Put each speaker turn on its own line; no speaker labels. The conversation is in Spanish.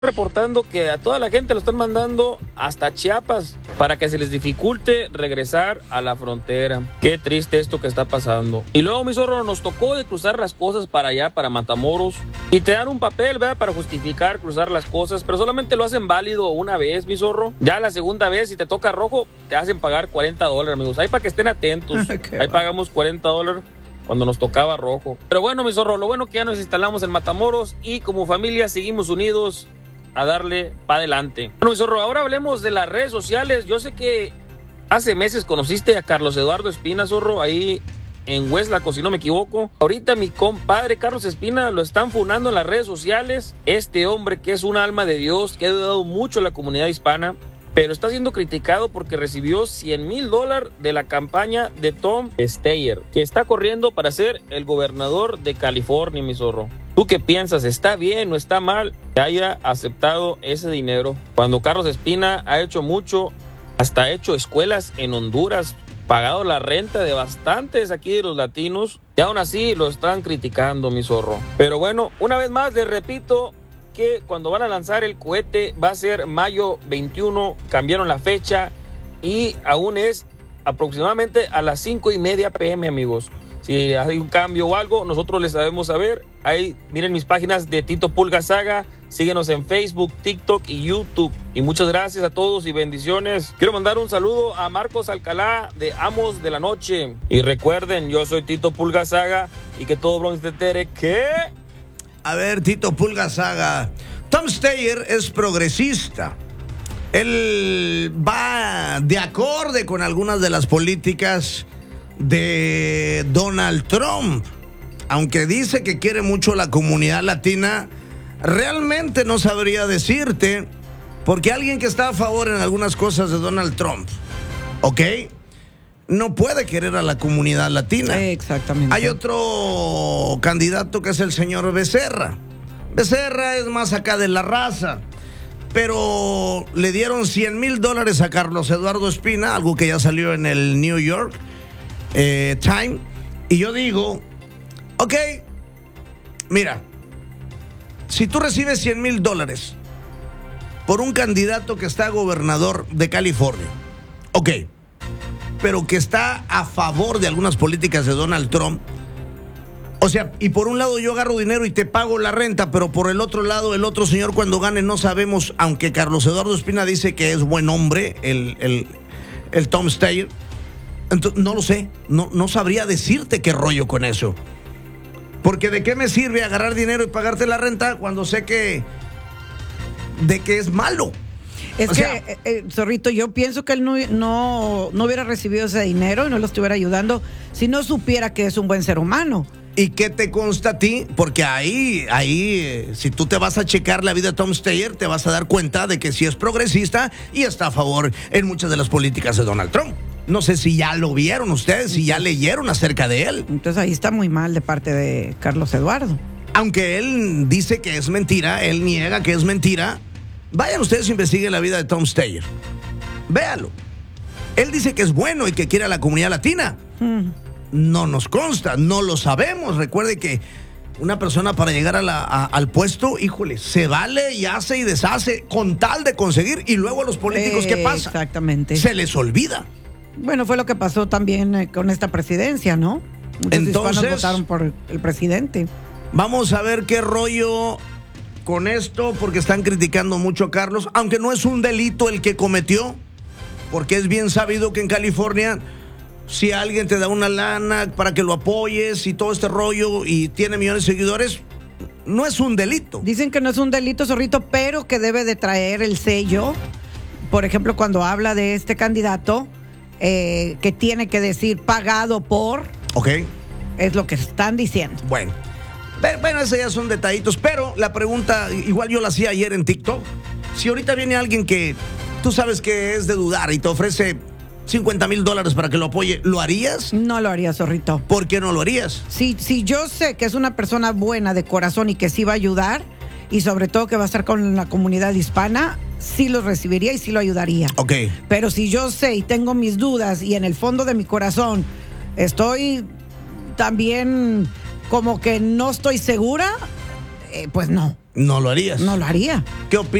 reportando que a toda la gente lo están mandando hasta Chiapas para que se les dificulte regresar a la frontera. Qué triste esto que está pasando. Y luego, mi zorro, nos tocó de cruzar las cosas para allá, para Matamoros, y te dan un papel, ¿verdad?, para justificar cruzar las cosas, pero solamente lo hacen válido una vez, mi zorro. Ya la segunda vez, si te toca rojo, te hacen pagar $40, amigos. Ahí para que estén atentos. Ahí pagamos $40 cuando nos tocaba rojo. Pero bueno, mi zorro, lo bueno que ya nos instalamos en Matamoros y como familia seguimos unidos a darle para adelante. Bueno, mi zorro, ahora hablemos de las redes sociales. Yo sé que hace meses conociste a Carlos Eduardo Espina, zorro, ahí en Hueslaco, si no me equivoco. Ahorita mi compadre Carlos Espina lo están funando en las redes sociales. Este hombre que es un alma de Dios, que ha ayudado mucho a la comunidad hispana, pero está siendo criticado porque recibió $100,000 de la campaña de Tom Steyer, que está corriendo para ser el gobernador de California, mi zorro. ¿Tú qué piensas? ¿Está bien o está mal que haya aceptado ese dinero? Cuando Carlos Espina ha hecho mucho, hasta ha hecho escuelas en Honduras, pagado la renta de bastantes aquí de los latinos, y aún así lo están criticando, mi zorro. Pero bueno, una vez más les repito que cuando van a lanzar el cohete va a ser mayo 21, cambiaron la fecha y aún es aproximadamente a las 5:30 p.m, amigos. Si hay un cambio o algo, nosotros les sabemos saber. Ahí miren mis páginas de Tito Pulga Saga, síguenos en Facebook, TikTok y YouTube. Y muchas gracias a todos y bendiciones. Quiero mandar un saludo a Marcos Alcalá de Amos de la Noche. Y recuerden, yo soy Tito Pulga Saga y que todo Bronx de Tere, ¿qué?
A ver, Tito Pulga Saga. Tom Steyer es progresista. Él va de acorde con algunas de las políticas de Donald Trump. Aunque dice que quiere mucho la comunidad latina, realmente no sabría decirte, porque alguien que está a favor en algunas cosas de Donald Trump, ¿ok?, no puede querer a la comunidad latina.
Exactamente.
Hay otro candidato que es el señor Becerra. Becerra es más acá de la raza, pero le dieron $100,000 a Carlos Eduardo Espina, algo que ya salió en el New York Times. Y yo digo, ok, mira, si tú recibes $100,000 por un candidato que está gobernador de California, ok, pero que está a favor de algunas políticas de Donald Trump, o sea, y por un lado yo agarro dinero y te pago la renta, pero por el otro lado, el otro señor cuando gane no sabemos, aunque Carlos Eduardo Espina dice que es buen hombre, el Tom Steyer, entonces, no lo sé, no sabría decirte qué rollo con eso. Porque ¿de qué me sirve agarrar dinero y pagarte la renta cuando sé de que es malo?
Es
o sea,
Zorrito, yo pienso que él no hubiera recibido ese dinero y no lo estuviera ayudando si no supiera que es un buen ser humano.
¿Y qué te consta a ti? Porque ahí, si tú te vas a checar la vida de Tom Steyer, te vas a dar cuenta de que sí es progresista y está a favor en muchas de las políticas de Donald Trump. No sé si ya lo vieron ustedes, si ya leyeron acerca de él.
Entonces ahí está muy mal de parte de Carlos Eduardo.
Aunque él dice que es mentira, él niega que es mentira. Vayan ustedes e investiguen la vida de Tom Steyer. Véalo. Él dice que es bueno y que quiere a la comunidad latina. No nos consta, no lo sabemos. Recuerde que una persona para llegar al puesto, híjole, se vale y hace y deshace con tal de conseguir. Y luego a los políticos, ¿qué pasa?
Exactamente.
Se les olvida.
Bueno, fue lo que pasó también con esta presidencia, ¿no? Muchos hispanos votaron por el presidente.
Vamos a ver qué rollo con esto, porque están criticando mucho a Carlos, aunque no es un delito el que cometió, porque es bien sabido que en California, si alguien te da una lana para que lo apoyes y todo este rollo y tiene millones de seguidores, no es un delito.
Dicen que no es un delito, Zorrito, pero que debe de traer el sello. Por ejemplo, cuando habla de este candidato, que tiene que decir pagado por.
Ok.
Es lo que están diciendo.
Bueno, esos ya son detallitos, pero la pregunta, igual yo la hacía ayer en TikTok. Si ahorita viene alguien que tú sabes que es de dudar y te ofrece $50,000 para que lo apoye, ¿lo harías?
No lo haría, Zorrito.
¿Por qué no lo harías?
Si yo sé que es una persona buena de corazón y que sí va a ayudar, y sobre todo que va a estar con la comunidad hispana, sí lo recibiría y sí lo ayudaría.
Ok.
Pero si yo sé y tengo mis dudas y en el fondo de mi corazón estoy también como que no estoy segura, pues no.
No lo harías.
No lo haría.
¿Qué opinas?